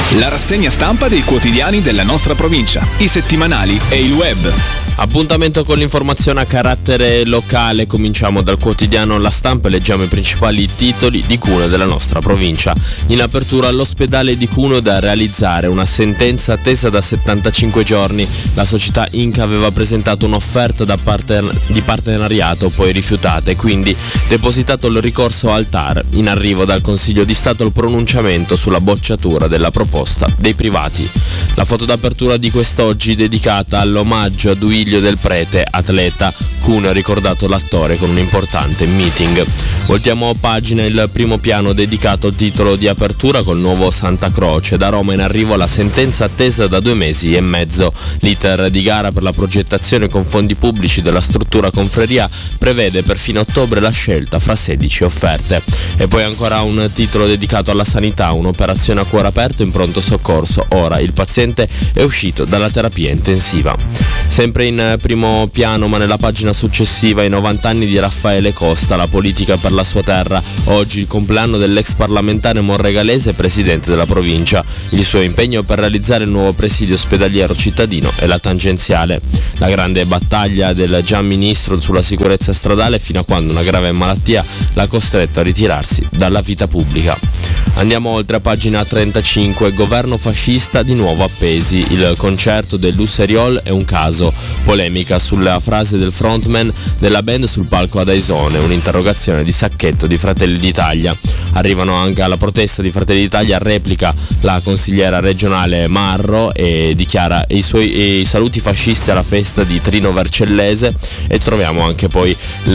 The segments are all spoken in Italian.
La rassegna stampa dei quotidiani della nostra provincia, i settimanali e il web. Appuntamento con l'informazione a carattere locale. Cominciamo dal quotidiano La Stampa e leggiamo i principali titoli di Cuneo della nostra provincia. In apertura all'ospedale di Cuneo da realizzare una sentenza attesa da 75 giorni. La società Inca aveva presentato un'offerta di partenariato poi rifiutata e quindi depositato il ricorso al TAR. In arrivo dal Consiglio di Stato il pronunciamento sulla bocciatura della proposta dei privati. La foto d'apertura di quest'oggi dedicata all'omaggio a Duilio del Prete, atleta. Cuneo ha ricordato l'attore con un importante meeting. Voltiamo pagina, il primo piano dedicato al titolo di apertura col nuovo Santa Croce. Da Roma in arrivo la sentenza attesa da 2 mesi e mezzo. L'iter di gara per la progettazione con fondi pubblici della struttura confreria prevede per fine ottobre la scelta fra 16 offerte. E poi ancora un titolo dedicato alla sanità, un'operazione a cuore aperto in pronto soccorso. Ora il paziente è uscito dalla terapia intensiva. Sempre in primo piano, ma nella pagina successiva, i 90 anni di Raffaele Costa, la politica per la sua terra. Oggi il compleanno dell'ex parlamentare monregalese e presidente della provincia. Il suo impegno per realizzare il nuovo presidio ospedaliero cittadino e la tangenziale. La grande battaglia del già ministro sulla sicurezza stradale fino a quando una grave malattia l'ha costretto a ritirarsi dalla vita pubblica. Andiamo oltre a pagina 35, governo fascista di nuovo appesi. Il concerto dell'Usseriol è un caso. Polemica sulla frase del frontman della band sul palco ad Aisone, un'interrogazione di Sacchetto di Fratelli d'Italia. Arrivano anche alla protesta di Fratelli d'Italia, replica la consigliera regionale Marro e dichiara i saluti fascisti alla festa di Trino Vercellese, e troviamo anche poi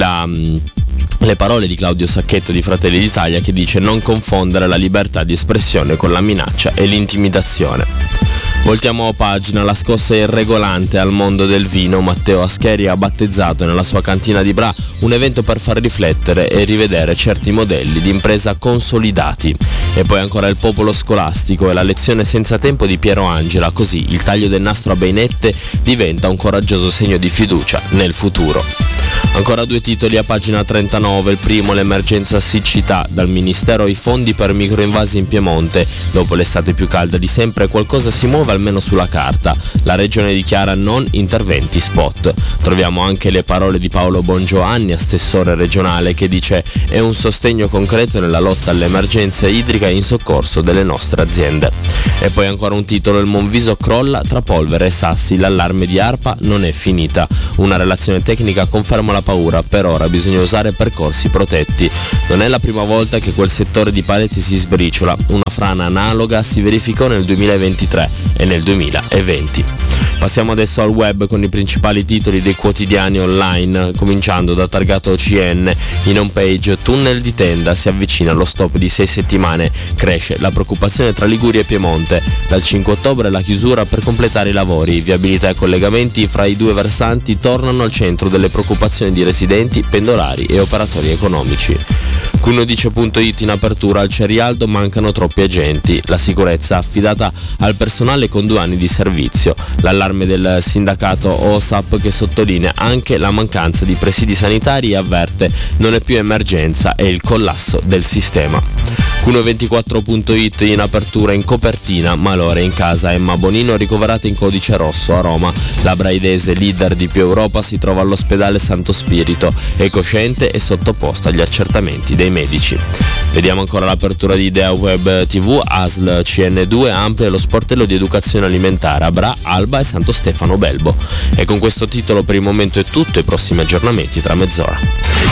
le parole di Claudio Sacchetto di Fratelli d'Italia che dice: non confondere la libertà di espressione con la minaccia e l'intimidazione. Voltiamo pagina, la scossa irregolante al mondo del vino. Matteo Ascheri ha battezzato nella sua cantina di Bra un evento per far riflettere e rivedere certi modelli di impresa consolidati. E poi ancora il popolo scolastico e la lezione senza tempo di Piero Angela, così il taglio del nastro a bainette diventa un coraggioso segno di fiducia nel futuro. Ancora 2 titoli a pagina 39, il primo l'emergenza siccità, dal Ministero i fondi per microinvasi in Piemonte, dopo l'estate più calda di sempre qualcosa si muove almeno sulla carta, la regione dichiara non interventi spot. Troviamo anche le parole di Paolo Bongiovanni, assessore regionale, che dice: è un sostegno concreto nella lotta all'emergenza idrica e in soccorso delle nostre aziende. E poi ancora un titolo, il Monviso crolla tra polvere e sassi, l'allarme di ARPA non è finita, una relazione tecnica conferma la paura, per ora bisogna usare percorsi protetti. Non è la prima volta che quel settore di Paleti si sbriciola, una frana analoga si verificò nel 2023 e nel 2020. Passiamo adesso al web con i principali titoli dei quotidiani online, cominciando da Targato OCN. In home page, tunnel di Tenda, si avvicina allo stop di 6 settimane, cresce la preoccupazione tra Liguria e Piemonte. Dal 5 ottobre la chiusura per completare i lavori, viabilità e collegamenti fra i 2 versanti tornano al centro delle preoccupazioni di residenti, pendolari e operatori economici. Cuneo-Dice.it in apertura, al Cerialdo mancano troppi agenti, la sicurezza affidata al personale con 2 anni di servizio, l'allarme del sindacato OSAP che sottolinea anche la mancanza di presidi sanitari e avverte non è più emergenza, è il collasso del sistema. Cuneo24.it in apertura, in copertina, malore in casa, Emma Bonino ricoverata in codice rosso a Roma. La braidese, leader di più Europa, si trova all'ospedale Santo Spirito, è cosciente e sottoposta agli accertamenti dei medici. Vediamo ancora l'apertura di Idea Web TV, ASL CN2 amplia lo sportello di educazione alimentare a Bra, Alba e Santo Stefano Belbo. E con questo titolo per il momento è tutto, i prossimi aggiornamenti tra mezz'ora.